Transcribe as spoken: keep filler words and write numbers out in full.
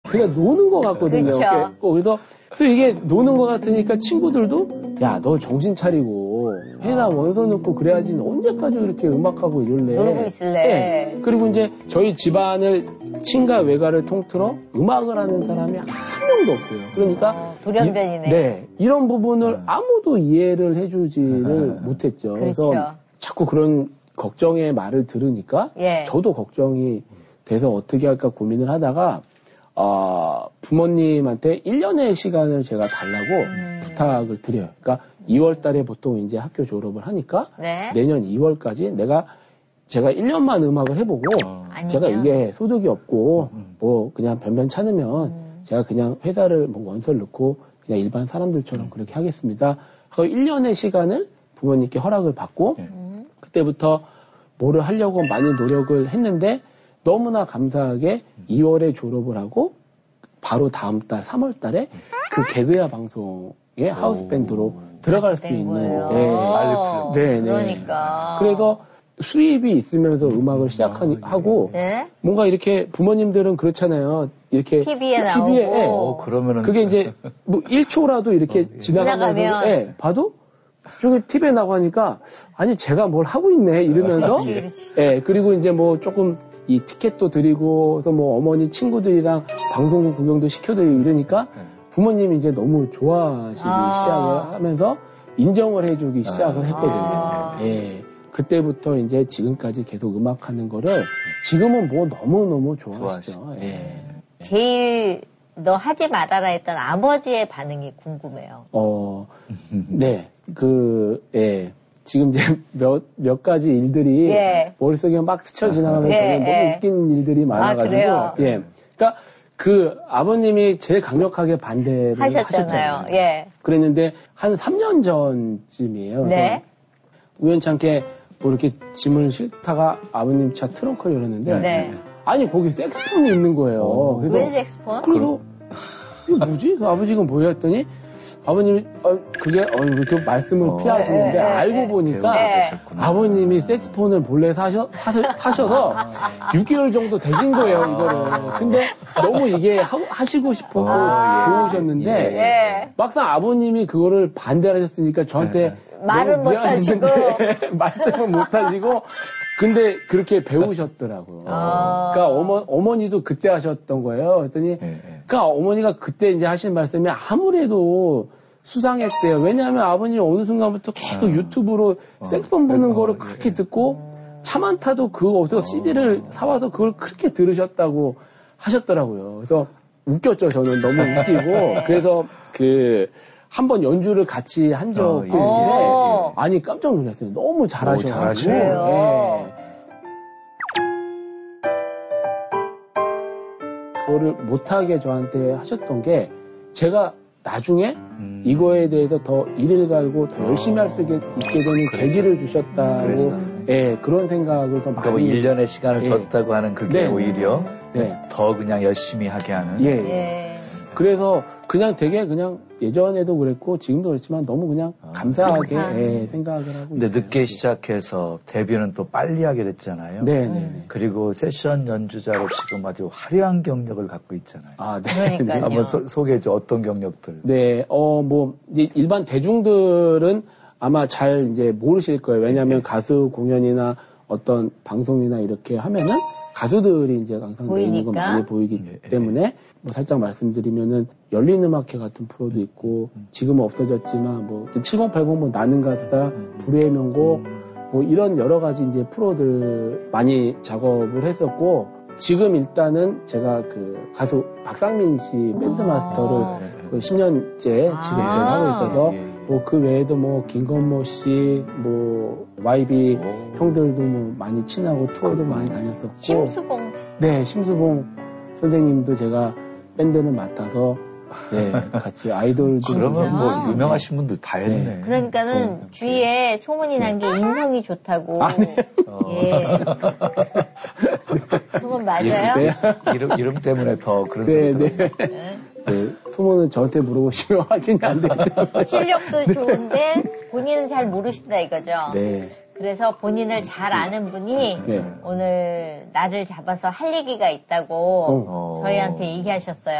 그냥 노는 것 같거든요. 그렇죠. 그래서, 그래서 이게 노는 것 같으니까 친구들도 야, 너 정신 차리고 회사 원서 넣고 그래야지 언제까지 이렇게 음악하고 이럴래. 놀고 있을래. 네. 그리고 이제 저희 집안을 친가 외가를 통틀어 음악을 하는 사람이 한 명도 없어요. 그러니까 어, 돌연변이네. 이, 네. 이런 부분을 아무도 이해를 해주지를 못했죠. 그렇죠. 그래서 자꾸 그런 걱정의 말을 들으니까 예. 저도 걱정이 돼서 어떻게 할까 고민을 하다가 어, 부모님한테 일 년의 시간을 제가 달라고 음. 부탁을 드려요. 그러니까 이월 달에 보통 이제 학교 졸업을 하니까 네. 내년 이월까지 내가 제가 일 년만 음악을 해보고 아니면? 제가 이게 소득이 없고 음. 뭐 그냥 변변 찾으면 음. 제가 그냥 회사를 뭐 원서를 넣고 그냥 일반 사람들처럼 음. 그렇게 하겠습니다. 하고 일 년의 시간을 부모님께 허락을 받고 음. 그때부터 뭐를 하려고 많이 노력을 했는데 너무나 감사하게 이월에 졸업을 하고 바로 다음 달 삼월 달에 그 개그야 방송에 하우스밴드로 들어갈 수 있는 거예요. 네. 네, 네. 그러니까. 그래서 수입이 있으면서 음악을 시작하고 네? 뭔가 이렇게 부모님들은 그렇잖아요. 이렇게 티비에 티비에 나오고. 예. 어, 그러면은 그게 이제 뭐 일 초라도 이렇게 어, 예. 지나가면서 지나가면. 예, 봐도 저기 티비에 나가니까 아니 제가 뭘 하고 있네 이러면서 그렇지, 그렇지. 예, 그리고 이제 뭐 조금 이 티켓도 드리고 그래서 뭐 어머니 친구들이랑 방송국 구경도 시켜드리고 이러니까 부모님이 이제 너무 좋아하시기 아. 시작을 하면서 인정을 해주기 시작을 했거든요. 아. 예. 그때부터 이제 지금까지 계속 음악하는 거를 지금은 뭐 너무너무 좋아하시죠. 예. 제일 너 하지 말아라 했던 아버지의 반응이 궁금해요. 어, 네. 그, 예. 지금 이제 몇, 몇 가지 일들이 예. 머릿속에 막 스쳐 지나가면서 예, 너무 예. 웃긴 일들이 많아가지고. 그래요? 예. 그러니까 그 아버님이 제일 강력하게 반대를 하셨잖아요. 하셨잖아요. 예. 그랬는데 한 삼 년 전쯤이에요. 네. 우연찮게 뭐 이렇게 짐을 싣다가 아버님 차 트렁크를 열었는데 네. 아니 거기 색스폰이 있는 거예요. 그래서 웬 색스폰? 그래서 이거 뭐지? 그 아버지가 뭐야 했더니 아버님이 어, 그게 어, 이렇게 말씀을 어, 피하시는데 네, 알고 네, 보니까 네. 아버님이 색스폰을 본래 사셔, 사셔, 사셔서 육 개월 정도 되신 거예요, 이거를. 근데 너무 이게 하, 하시고 싶었고 아, 좋으셨는데 예. 막상 아버님이 그거를 반대를 하셨으니까 저한테 말은 너무 못하시고. 미안했는데 말씀을 못하시고 근데 그렇게 배우셨더라고요. 아. 그러니까 어머, 어머니도 그때 하셨던 거예요. 그랬더니 예, 예. 그러니까 어머니가 그때 이제 하신 말씀이 아무래도 수상했대요. 왜냐하면 아버님이 어느 순간부터 계속 아. 유튜브로 어. 색소폰 보는 어, 거를 예, 그렇게 예. 듣고 차만 타도 그거 어디서 씨디를 사와서 그걸 그렇게 들으셨다고 하셨더라고요. 그래서 웃겼죠. 저는 너무 웃기고 그래서 그 한번 연주를 같이 한 적이 어, 예, 있는데 예, 예. 아니 깜짝 놀랐어요. 너무 잘하셔가지고. 잘하시네요. 예. 그거를 못하게 저한테 하셨던 게 제가 나중에 음. 이거에 대해서 더 일을 갈고 더 열심히 할 수 있게 되는 계기를 주셨다고 그랬어. 예, 그런 생각을 더 그러니까 많이 뭐 일 년의 시간을 예. 줬다고 하는 그게 네. 오히려 네. 더 그냥 열심히 하게 하는. 예. 예. 그래서 그냥 되게 그냥 예전에도 그랬고 지금도 그렇지만 너무 그냥 아, 감사하게 감사. 예, 생각을 하고 근데 있어요. 늦게 시작해서 데뷔는 또 빨리 하게 됐잖아요. 네, 네, 네. 그리고 세션 연주자로 지금 아주 화려한 경력을 갖고 있잖아요. 아, 네. 그러니까요. 한번 소, 소개해줘. 어떤 경력들? 네, 어, 뭐, 이제 일반 대중들은 아마 잘 이제 모르실 거예요. 왜냐하면 가수 공연이나 어떤 방송이나 이렇게 하면은 가수들이 이제 항상 내는 거 보이니까. 많이 보이기 예, 때문에 뭐 살짝 말씀드리면은 열린 음악회 같은 프로도 있고 지금은 없어졌지만 뭐 칠공팔공 뭐 나는 가수다 불후의 명곡 뭐 이런 여러 가지 이제 프로들 많이 작업을 했었고 지금 일단은 제가 그 가수 박상민 씨 밴드 마스터를 그 십 년째 지금 아. 제가 하고 있어서 예, 예. 뭐 그 외에도 뭐 김건모 씨, 뭐 와이비 오. 형들도 뭐 많이 친하고 투어도 많이 다녔었고 심수봉. 네 심수봉 선생님도 제가 밴드를 맡아서 네 같이 아이돌 그러면 뭐 진짜? 유명하신 분들 다 했네. 그러니까는 어, 주위에 소문이 난 게 인성이 좋다고. 아, 네. 어. 예. 소문 맞아요? 네. 이름, 이름 때문에 더 그런 네, 소리 네. 들어요. 네. 네, 소문은 저한테 물어보시면 확인이 안 돼요. 실력도 좋은데 본인은 잘 모르신다 이거죠. 네. 그래서 본인을 잘 아는 분이 네. 오늘 나를 잡아서 할 얘기가 있다고 어. 어. 저희한테 얘기하셨어요.